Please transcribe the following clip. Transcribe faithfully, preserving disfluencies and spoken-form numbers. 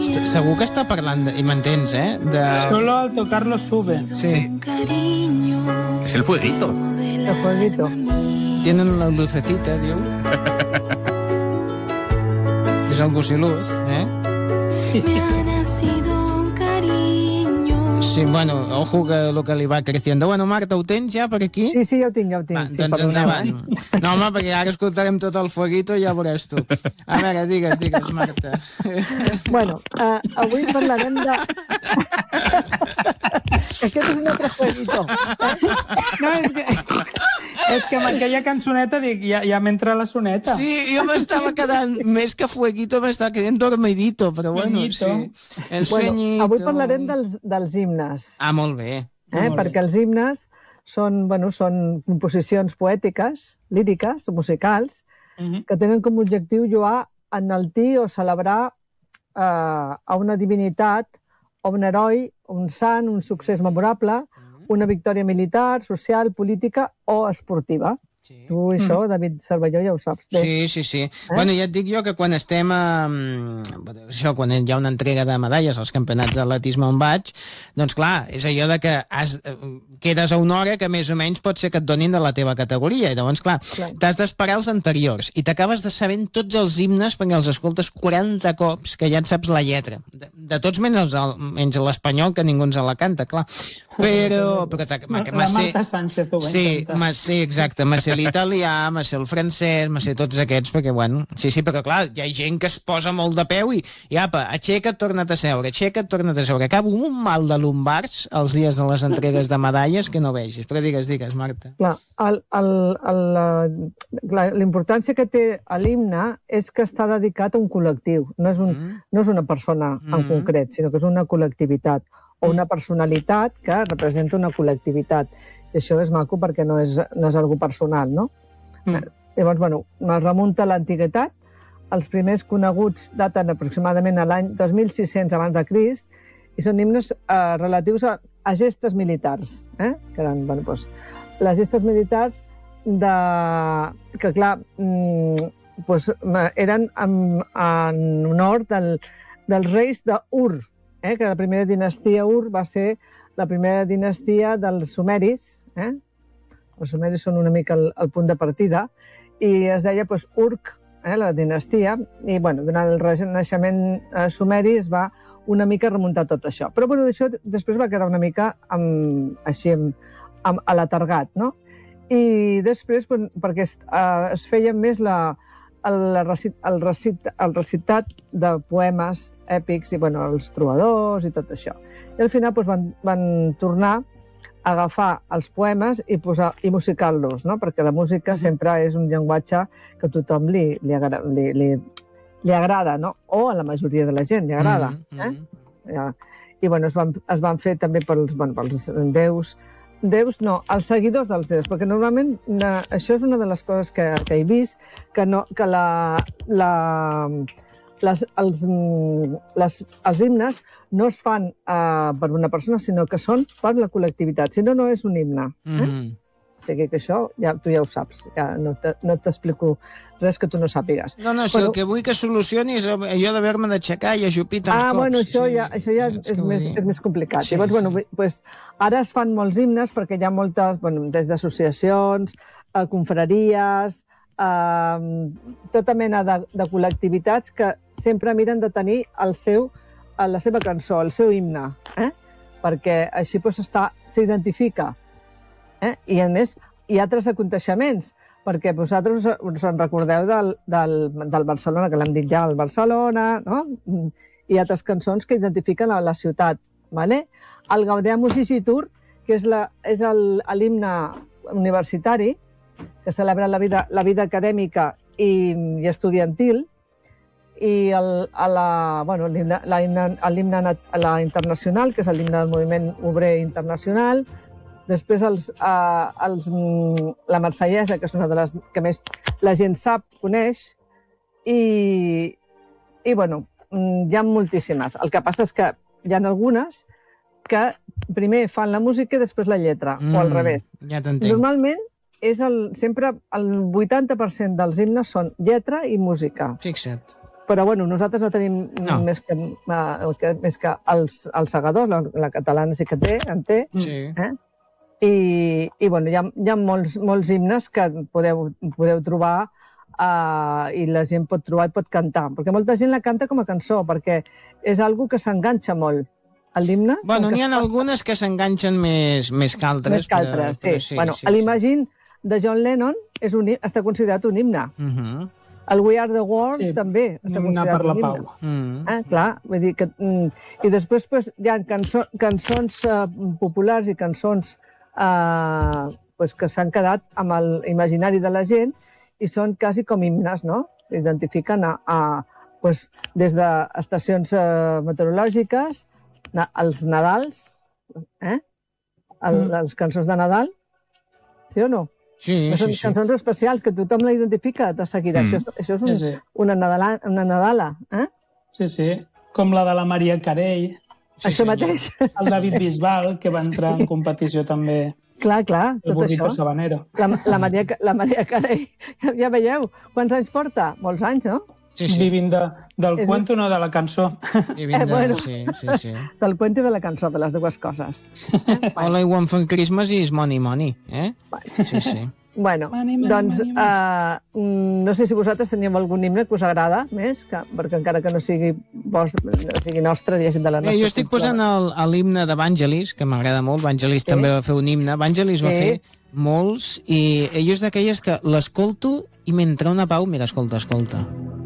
Segur que està parlant, de, i m'entens, eh? De... Solo al tocarlo sube. Sí. Es el fueguito. El fueguito. Tienen la lucecita, diu. És el gusilús, eh? Sí. Sí, bueno, ojo que lo que li va creciendo. Bueno, Marta, ho tens ja per aquí? Sí, sí, ja ho tinc, ja ho tinc. Va, sí, doncs perdoneu, endavant. eh? No, home, perquè ara escoltarem tot el fueguito i ja veuràs tu. A veure, digues, digues, Marta. Bueno, uh, avui parlarem de... Aquest és un altre fueguito. No, és que... És que amb aquella cançoneta dic, ja, ja m'entra la soneta. Sí, jo m'estava quedant, més que fueguito, m'estava quedant dormidito, però bueno, Sueñito. sí. El Bueno, sueñito. avui parlarem dels, dels himnes, Ah, molt bé. eh? Molt bé. perquè els himnes són, bueno, són composicions poètiques, líriques, musicals, Mhm. que tenen com a objectiu lloar, enaltir o celebrar eh, a una divinitat, o un heroi, un sant, un succés memorable, una victòria militar, social, política o esportiva. Sí. Tu això, David Cervelló, ja ho saps bé. Sí, sí, sí. Eh? Bueno, ja et dic jo que quan estem a... Això, quan hi ha una entrega de medalles als campionats d'atletisme on vaig, doncs clar, és allò de que has, quedes a una hora que més o menys pot ser que et donin de la teva categoria, i llavors, clar, Clar. t'has d'esperar els anteriors, i t'acabes de sabent tots els himnes perquè els escoltes quaranta cops, que ja et saps la lletra. De, de tots menys, el, menys l'espanyol, que ningú ens la canta, clar. Però... però m'ha La ser... Marta Sánchez ho va Sí, intentar. m'ha ser, exacte, m'ha ser l'italià, m'ha ser el francès, m'ha ser tots aquests, perquè, bueno, sí, sí, però clar, hi ha gent que es posa molt de peu i, i apa, aixeca't, torna't a seure, aixeca't, torna't a seure. Acabo amb un mal de lumbars els dies de les entregues de medalles que no vegis. Però digues, digues, Marta. Clar, el- el- el- la la importància que té l'himne és que està dedicat a un col·lectiu. No és, un, Mm. no és una persona en Mm. concret, sinó que és una col·lectivitat o una personalitat que representa una col·lectivitat. I això és maco perquè no és, no és algú personal, no? Mm. Llavors, bueno, es remunta a l'antiguitat. Els primers coneguts daten aproximadament a l'any dos mil sis-cents abans de Crist i són himnes eh, relatius a, a gestes militars, eh? que eren, bueno, doncs, les gestes militars de... que, clar, mm, doncs, eren en, en honor del, dels reis d'Ur, eh? que la primera dinastia Ur va ser la primera dinastia dels sumeris, eh? Els sumeris són una mica el, el punt de partida, i es deia doncs, Urk, eh, la dinastia, i bueno, durant el renaixement eh, sumeri es va una mica remuntar tot això. Però bueno, això després va quedar una mica amb, així amb, amb, alatargat, no? I després, bueno, perquè es, eh, es feia més la, el, recit, el, recit, el recitat de poemes èpics i bueno, els trobadors i tot això. I al final doncs, van, van tornar a agafar els poemes i, posar, i musicar-los, no? Perquè la música sempre és un llenguatge que a tothom li, li, agra, li, li, li agrada, no? O a la majoria de la gent li agrada. Mm, Eh? mm. Ja. I bueno, es, van, es van fer també pels, bueno, pels déus, déus no, els seguidors dels déus, perquè normalment na, això és una de les coses que, que he vist, que, no, que la, la, les, els, mm, les, els himnes no es fan uh, per una persona, sinó que són per la col·lectivitat. Si no, no és un himne. Eh? Mm. O sigui que això ja, tu ja ho saps. Ja no te- no t'explico res que tu no sàpigues. No, no, si Bueno. el que vull que solucioni és allò d'haver-me d'aixecar i ajupir tants Ah, cops. bueno, això sí. ja, això ja Saps és, què vull més, dir? és més complicat. Sí, Llavors, bueno, sí. pues, ara es fan molts himnes perquè hi ha moltes, bueno, des d'associacions, eh, confraries, eh, tota mena de, de col·lectivitats que sempre miren de tenir el seu, eh, la seva cançó, el seu himne, eh? perquè així pues, està- s'identifica. Eh? I a més, hi ha altres aconteixements, perquè vosaltres us, us en recordeu del, del, del Barcelona, que l'hem dit ja, el Barcelona, no? I altres cançons que identifiquen a la ciutat. ¿Vale? El Gaudeamus Igitur, que és la- és el- l'himne universitari, que celebra la vida, la vida acadèmica i, i estudiantil, i el, a la, bueno, l'himne la, himne- l'himne nat- la internacional, que és l'himne del moviment obrer internacional. Després els, eh, els, mm, la marsellesa, que és una de les que més la gent sap, coneix, i, i bueno, mm, hi ha moltíssimes. El que passa és que hi ha algunes que primer fan la música i després la lletra, mm, o al revés. Ja t'entenc. Normalment, és el, sempre el vuitanta per cent dels himnes són lletra i música. Fixa't. Però, bueno, nosaltres no tenim No. més que, uh, que, més que els, els segadors, la, la catalana sí que té, en té, Sí. eh? I, i bueno, hi ha, hi ha molts, molts himnes que podeu, podeu trobar uh, i la gent pot trobar i pot cantar, perquè molta gent la canta com a cançó, perquè és algo que s'enganxa molt. L'himne... Bueno, com que n'hi ha es- algunes que s'enganxen més, més que altres. Més que altres, però, sí. però Bueno, l'Imagine de John Lennon és un, hi- està considerat un himne. Uh -huh. El We Are the World Sí, també està Himne considerat per la un himne. pau. Mm. Ah, clar, vull dir que... Mm, I després pues, hi ha cançó, cançons uh, populars i cançons uh, pues, que s'han quedat amb l'imaginari de la gent i són quasi com himnes, no? S'identifiquen a, a, pues, des d'estacions uh, meteorològiques, na, els Nadals, eh? El, Mm. Les cançons de Nadal, sí o no? Sí, No són sí, sí. cançons especials que tothom la identifica de seguida. Mm. Això, és- això és un, Sí, sí. una, Nadala, una Nadala, eh? Sí, sí. Com la de la Maria Carey, Sí, Això senyor. mateix. el David Bisbal, que va entrar en competició també, Clar, clar, el tot burrito això. sabanero. La, la, Maria, la Maria Carey, ja, ja veieu, quants anys porta? Molts anys, no? Sí, sí. Vivint de, del És- cuento, no de la cançó. I vinga, Eh, bueno. sí, sí, sí. Del cuento i de la cançó, de les dues coses. All I want for Christmas is money, money, eh? Sí, sí. Bueno, Money, money, doncs, money, uh, no sé si vosaltres teníeu algun himne que us agrada més, que, perquè encara que no sigui, vos, no sigui nostre, diguéssim, de la Bé, nostra jo estic cultura. posant el- a l'himne d'Evangelis, que m'agrada molt. Evangelis Sí. també va fer un himne. Evangelis va Sí. fer molts, i ell és d'aquelles que l'escolto i m'entra una pau. Mira, escolta, escolta.